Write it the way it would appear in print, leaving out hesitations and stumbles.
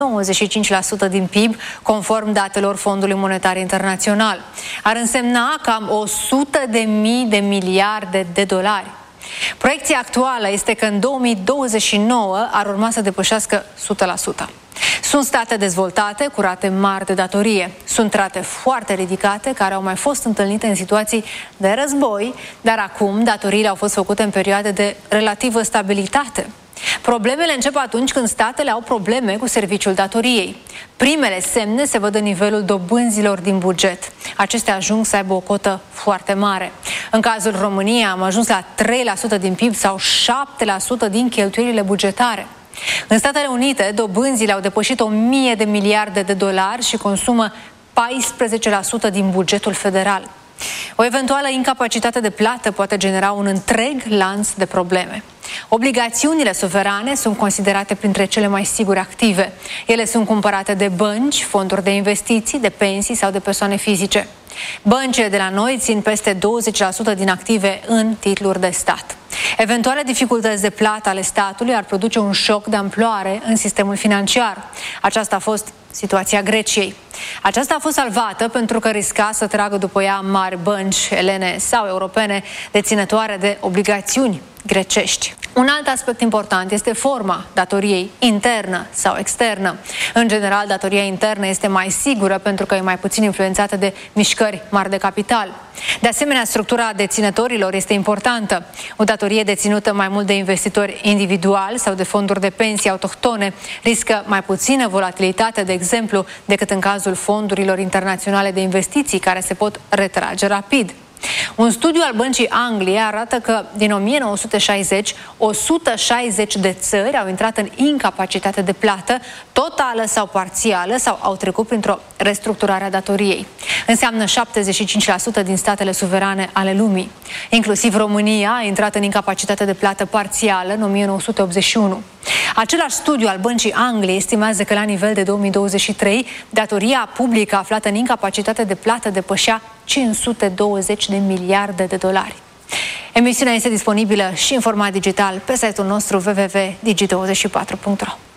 95% din PIB, conform datelor Fondului Monetar Internațional. Ar însemna cam 100.000 de miliarde de dolari. Proiecția actuală este că în 2029 ar urma să depășească 100%. Sunt state dezvoltate cu rate mari de datorie. Sunt rate foarte ridicate care au mai fost întâlnite în situații de război, dar acum datoriile au fost făcute în perioade de relativă stabilitate. Problemele încep atunci când statele au probleme cu serviciul datoriei. Primele semne se văd în nivelul dobânzilor din buget. Acestea ajung să aibă o cotă foarte mare. În cazul României am ajuns la 3% din PIB sau 7% din cheltuielile bugetare. În Statele Unite, dobânzile au depășit 1.000 de miliarde de dolari și consumă 14% din bugetul federal. O eventuală incapacitate de plată poate genera un întreg lanț de probleme. Obligațiunile suverane sunt considerate printre cele mai sigure active. Ele sunt cumpărate de bănci, fonduri de investiții, de pensii sau de persoane fizice. Băncile de la noi țin peste 20% din active în titluri de stat. Eventuale dificultăți de plată ale statului ar produce un șoc de amploare în sistemul financiar. Aceasta a fost situația Greciei. Aceasta a fost salvată pentru că risca să tragă după ea mari bănci elene sau europene deținătoare de obligațiuni grecești. Un alt aspect important este forma datoriei, internă sau externă. În general, datoria internă este mai sigură pentru că e mai puțin influențată de mișcări mari de capital. De asemenea, structura deținătorilor este importantă. O datorie deținută mai mult de investitori individuali sau de fonduri de pensii autohtone riscă mai puțină volatilitate, de exemplu, decât în cazul fondurilor internaționale de investiții, care se pot retrage rapid. Un studiu al Băncii Angliei arată că din 1960, 160 de țări au intrat în incapacitate de plată, totală sau parțială, sau au trecut printr-o restructurare a datoriei. Înseamnă 75% din statele suverane ale lumii. Inclusiv România a intrat în incapacitate de plată parțială în 1981. Același studiu al Băncii Angliei estimează că la nivel de 2023, datoria publică aflată în incapacitate de plată depășea 520 de miliarde de dolari. Emisiunea este disponibilă și în format digital pe site-ul nostru www.digi24.ro.